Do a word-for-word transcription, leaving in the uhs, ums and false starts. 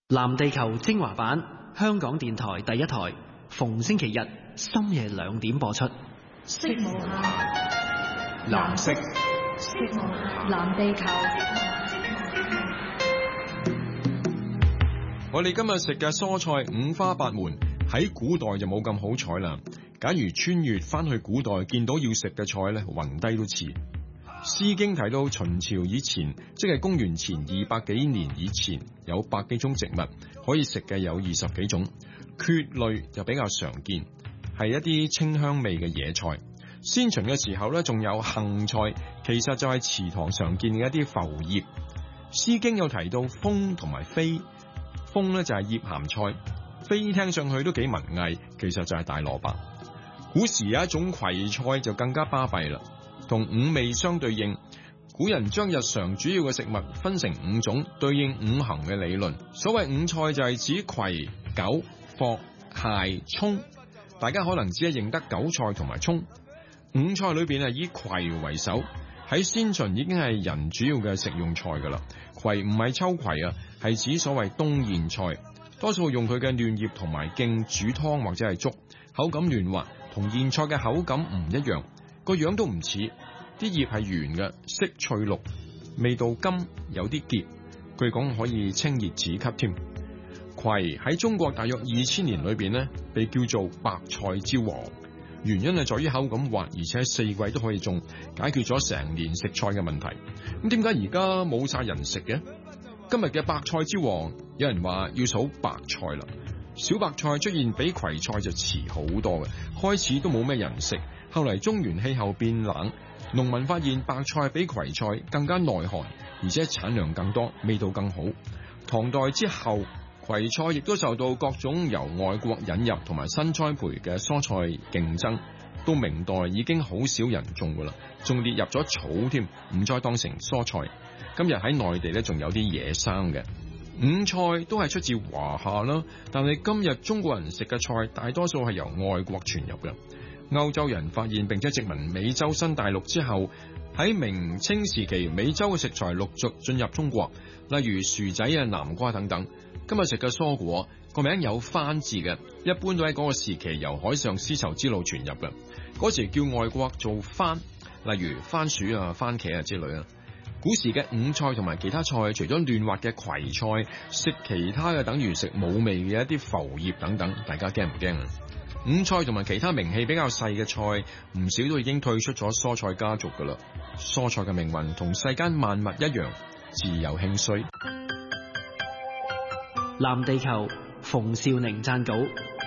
藍地球精華版，香港電台第一台，逢星期日深夜兩點播出。 色無限， 藍色， 色無限，藍地球。 我哋今日食嘅蔬菜五花八門，喺古代就冇咁好彩啦。假如穿越翻去古代，見到要食嘅菜咧，暈低都似。詩經提到秦朝以前，即係公元前二百幾年以前，有百幾種植物可以食嘅有二十幾種，蕨類就比較常見，係一啲清香味嘅野菜。先秦嘅時候咧，仲有杏菜，其實就係池塘常見嘅一啲浮葉。詩經有提到蜂同埋蜚，蜂咧就係葉鹹菜，蜚聽上去都幾文藝，其實就係大蘿蔔。古時有一種葵菜就更加巴閉啦。同五味相對應，古人將日常主要嘅食物分成五種，對應五行嘅理論。所謂五菜就係指葵、韭、藿、薝、蔥。大家可能只係認得韭菜同埋蔥。五菜裏邊係以葵為首，喺先秦已經係人主要嘅食用菜噶啦。葵唔係秋葵啊，係指所謂冬莧菜，多數用佢嘅嫩葉同埋莖煮湯或者係粥，口感嫩滑，同莧菜嘅口感唔一樣。個樣都唔似，啲葉係圓嘅，色翠綠，味道甘，有啲澀，據講可以清熱止咳添。葵喺中國大約二千年裏邊呢，被叫做白菜之王，原因係在於口感滑，而且四季都可以種，解決咗成年食菜嘅問題。咁點解而家冇晒人食嘅？今日嘅白菜之王，有人話要數白菜啦。小白菜出現比葵菜就遲好多嘅，開始都冇咩人食。後嚟中原氣候變冷，農民發現白菜比葵菜更加耐寒，而且產量更多，味道更好。唐代之後，葵菜亦都受到各種由外國引入同埋新栽培嘅蔬菜競爭。到明代已經好少人種噶啦，仲列入咗草添，唔再當成蔬菜。今日喺內地咧，仲有啲野生嘅五菜都係出自華夏啦，但係今日中國人食嘅菜大多數係由外國傳入嘅。歐洲人發現並且殖民美洲新大陸之後，喺明清時期，美洲嘅食材陸續進入中國，例如薯仔啊、南瓜等等。今日食嘅蔬果個名有番字嘅，一般都喺嗰個時期由海上絲綢之路傳入嘅。嗰時叫外國做番，例如番薯啊、番茄啊之類啊。古時嘅五菜同埋其他菜，除咗嫩滑嘅葵菜，食其他嘅等於食冇味嘅一啲浮葉等等，大家驚唔驚啊？五菜同埋其他名氣比較細嘅菜，唔少都已經退出咗蔬菜家族噶啦。蔬菜嘅命運同世間萬物一樣，自有興衰。 藍地球，馮紹寧撰稿。